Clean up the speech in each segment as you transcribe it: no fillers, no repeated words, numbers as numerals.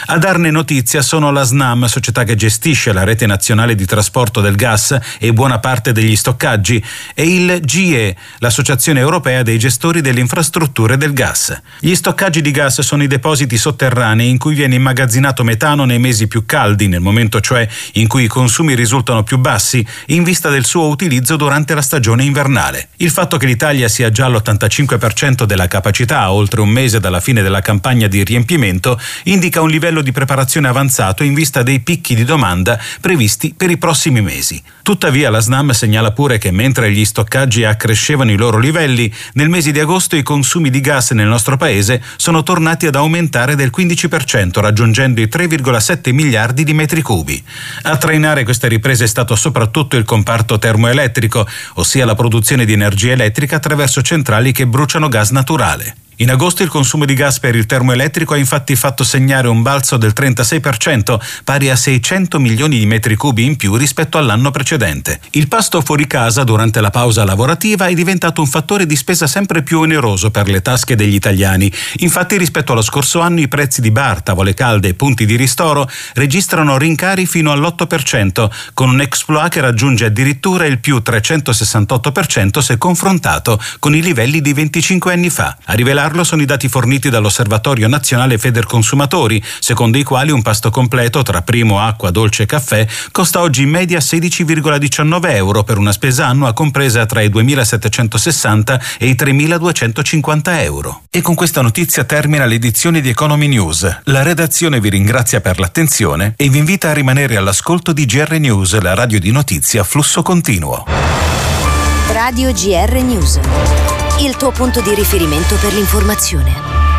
A darne notizia sono la SNAM, società che gestisce la rete nazionale di trasporto del gas e buona parte degli stoccaggi, e il GE, l'associazione europea dei gestori delle infrastrutture del gas. Gli stoccaggi di gas sono i depositi sotterranei in cui viene immagazzinato metano nei mesi più caldi, nel momento cioè in cui i consumi risultano più bassi, in vista del suo utilizzo durante la stagione invernale. Il fatto che l'Italia sia già all'85% della capacità a oltre un mese dalla fine della campagna di riempimento indica un livello di preparazione avanzato in vista dei picchi di domanda previsti per i prossimi mesi. Tuttavia la SNAM segnala pure che mentre gli stoccaggi accrescevano i loro livelli, nel mese di agosto i consumi di gas nel nostro paese sono tornati ad aumentare del 15%, raggiungendo i 3,7 miliardi di metri cubi. A trainare questa ripresa è stato soprattutto il comparto termoelettrico, ossia la produzione di energia elettrica attraverso centrali che bruciano gas naturale. In agosto il consumo di gas per il termoelettrico ha infatti fatto segnare un balzo del 36%, pari a 600 milioni di metri cubi in più rispetto all'anno precedente. Il pasto fuori casa durante la pausa lavorativa è diventato un fattore di spesa sempre più oneroso per le tasche degli italiani. Infatti rispetto allo scorso anno i prezzi di bar, tavole calde e punti di ristoro registrano rincari fino all'8%, con un exploit che raggiunge addirittura il più 368% se confrontato con i livelli di 25 anni fa. A rivelarlo sono i dati forniti dall'Osservatorio Nazionale Federconsumatori, secondo i quali un pasto completo tra primo, acqua, dolce e caffè costa oggi in media 16,19 euro per una spesa annua compresa tra i 2.760 e i 3.250 euro. E con questa notizia termina l'edizione di Economy News. La redazione vi ringrazia per l'attenzione e vi invita a rimanere all'ascolto di GR News, la radio di notizie a flusso continuo. Radio GR News, il tuo punto di riferimento per l'informazione.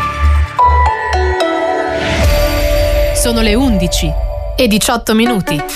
Sono le 11:18.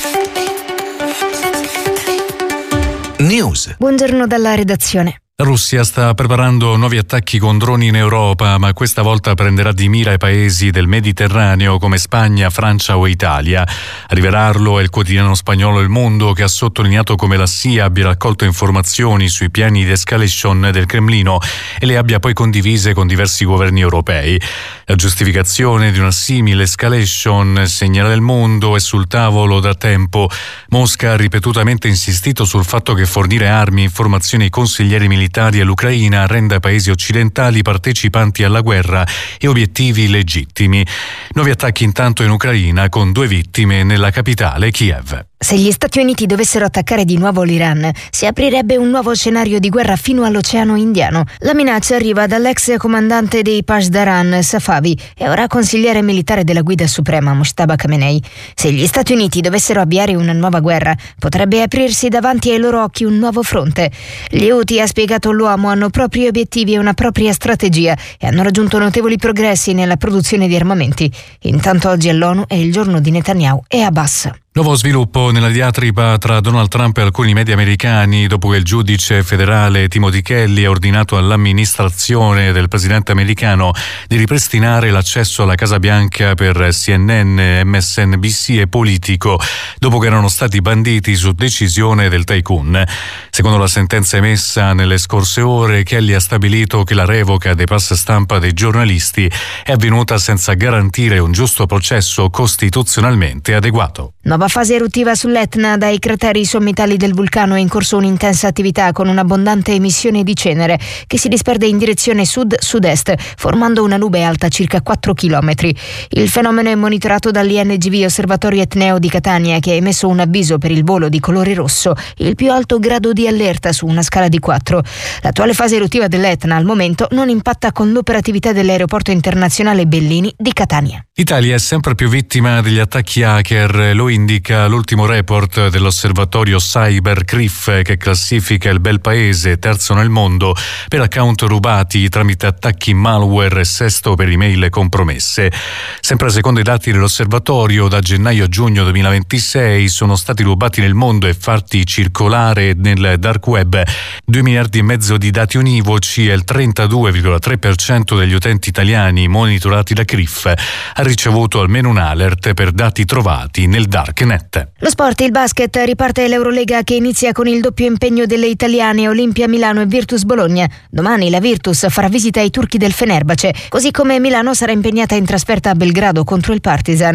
News. Buongiorno dalla redazione. La Russia sta preparando nuovi attacchi con droni in Europa, ma questa volta prenderà di mira i paesi del Mediterraneo come Spagna, Francia o Italia. A rivelarlo è il quotidiano spagnolo Il Mundo, che ha sottolineato come la CIA abbia raccolto informazioni sui piani di escalation del Cremlino e le abbia poi condivise con diversi governi europei. La giustificazione di una simile escalation, segnala Il Mundo, è sul tavolo da tempo. Mosca ha ripetutamente insistito sul fatto che fornire armi e informazioni ai consiglieri militari all'Ucraina renda i paesi occidentali partecipanti alla guerra e obiettivi legittimi. Nuovi attacchi intanto in Ucraina, con 2 vittime nella capitale Kiev. Se gli Stati Uniti dovessero attaccare di nuovo l'Iran, si aprirebbe un nuovo scenario di guerra fino all'Oceano Indiano. La minaccia arriva dall'ex comandante dei Pashdaran, Safavi, e ora consigliere militare della Guida Suprema, Mojtaba Khamenei. Se gli Stati Uniti dovessero avviare una nuova guerra, potrebbe aprirsi davanti ai loro occhi un nuovo fronte. Gli Houthi, ha spiegato l'uomo, hanno propri obiettivi e una propria strategia e hanno raggiunto notevoli progressi nella produzione di armamenti. Intanto oggi all'ONU è il giorno di Netanyahu e Abbas. Nuovo sviluppo nella diatriba tra Donald Trump e alcuni media americani dopo che il giudice federale Timothy Kelly ha ordinato all'amministrazione del presidente americano di ripristinare l'accesso alla Casa Bianca per CNN, MSNBC e Politico, dopo che erano stati banditi su decisione del tycoon. Secondo la sentenza emessa nelle scorse ore, Kelly ha stabilito che la revoca dei pass stampa dei giornalisti è avvenuta senza garantire un giusto processo costituzionalmente adeguato. Nuova fase eruttiva sull'Etna. Dai crateri sommitali del vulcano è in corso un'intensa attività con un'abbondante emissione di cenere che si disperde in direzione sud-sud-est, formando una nube alta circa 4 chilometri. Il fenomeno è monitorato dall'INGV Osservatorio Etneo di Catania, che ha emesso un avviso per il volo di colore rosso, il più alto grado di allerta su una scala di 4. L'attuale fase eruttiva dell'Etna al momento non impatta con l'operatività dell'aeroporto internazionale Bellini di Catania. L'Italia è sempre più vittima degli attacchi hacker, lo indica l'ultimo report dell'osservatorio CyberCRIF, che classifica il bel paese terzo nel mondo per account rubati tramite attacchi malware e sesto per email compromesse. Sempre secondo i dati dell'osservatorio, da gennaio a giugno 2026 sono stati rubati nel mondo e fatti circolare nel dark web 2 miliardi e mezzo di dati univoci, e il 32,3% degli utenti italiani monitorati da CRIF ha ricevuto almeno un alert per dati trovati nel darknet. Lo sport, il basket, riparte l'Eurolega che inizia con il doppio impegno delle italiane Olimpia Milano e Virtus Bologna. Domani la Virtus farà visita ai turchi del Fenerbahce, così come Milano sarà impegnata in trasferta a Belgrado contro il Partizan.